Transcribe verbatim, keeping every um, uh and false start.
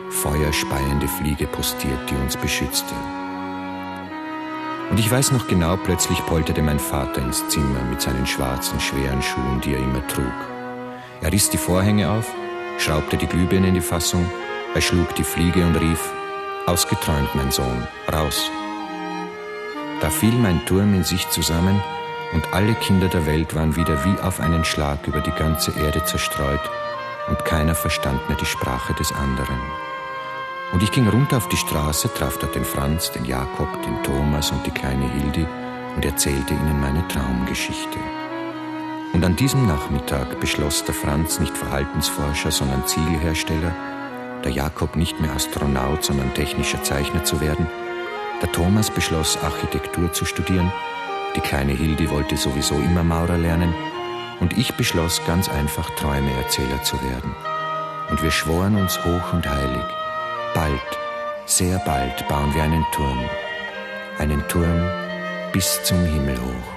feuerspeiende Fliege postiert, die uns beschützte. Und ich weiß noch genau, plötzlich polterte mein Vater ins Zimmer mit seinen schwarzen, schweren Schuhen, die er immer trug. Er riss die Vorhänge auf, schraubte die Glühbirne in die Fassung, erschlug die Fliege und rief: »Ausgeträumt, mein Sohn, raus!« Da fiel mein Turm in sich zusammen und alle Kinder der Welt waren wieder wie auf einen Schlag über die ganze Erde zerstreut und keiner verstand mehr die Sprache des anderen. Und ich ging runter auf die Straße, traf dort den Franz, den Jakob, den Thomas und die kleine Hildi und erzählte ihnen meine Traumgeschichte. Und an diesem Nachmittag beschloss der Franz, nicht Verhaltensforscher, sondern Ziegelhersteller, der Jakob nicht mehr Astronaut, sondern technischer Zeichner zu werden, der Thomas beschloss, Architektur zu studieren, die kleine Hildi wollte sowieso immer Maurer lernen und ich beschloss, ganz einfach Träumeerzähler zu werden. Und wir schworen uns hoch und heilig: Bald, sehr bald bauen wir einen Turm, einen Turm bis zum Himmel hoch.